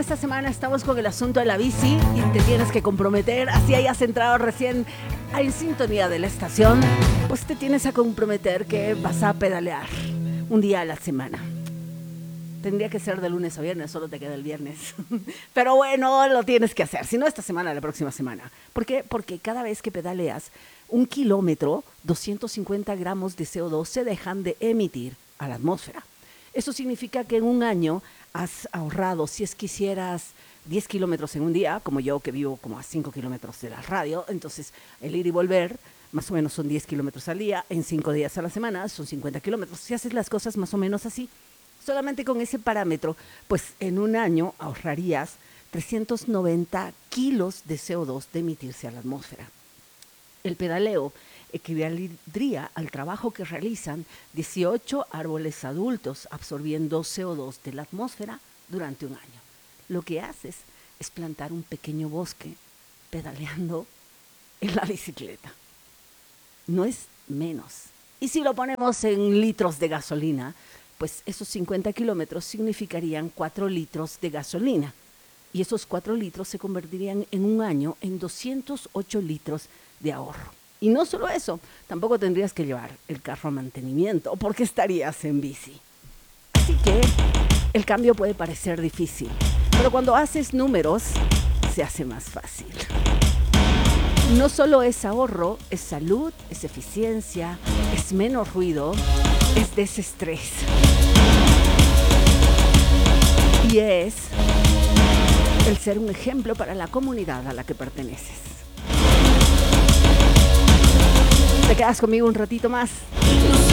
esta semana estamos con el asunto de la bici y te tienes que comprometer, así hayas entrado recién en sintonía de la estación, pues te tienes a comprometer que vas a pedalear un día a la semana. Tendría que ser de lunes a viernes, solo te queda el viernes. Pero bueno, lo tienes que hacer, si no esta semana, la próxima semana. ¿Por qué? Porque cada vez que pedaleas 1 kilómetro, 250 gramos de CO2 se dejan de emitir a la atmósfera. Eso significa que en un año has ahorrado, si es que hicieras 10 kilómetros en un día, como yo que vivo como a 5 kilómetros de la radio, entonces el ir y volver más o menos son 10 kilómetros al día, en 5 días a la semana son 50 kilómetros. Si haces las cosas más o menos así, solamente con ese parámetro, pues en un año ahorrarías 390 kilos de CO2 de emitirse a la atmósfera. El pedaleo equivaldría al trabajo que realizan 18 árboles adultos absorbiendo CO2 de la atmósfera durante un año. Lo que haces es plantar un pequeño bosque pedaleando en la bicicleta. No es menos. Y si lo ponemos en litros de gasolina, pues esos 50 kilómetros significarían 4 litros de gasolina. Y esos 4 litros se convertirían en un año en 208 litros de ahorro. Y no solo eso, tampoco tendrías que llevar el carro a mantenimiento porque estarías en bici. Así que el cambio puede parecer difícil, pero cuando haces números se hace más fácil. No solo es ahorro, es salud, es eficiencia, es menos ruido, es desestrés. Y es el ser un ejemplo para la comunidad a la que perteneces. ¿Te quedas conmigo un ratito más?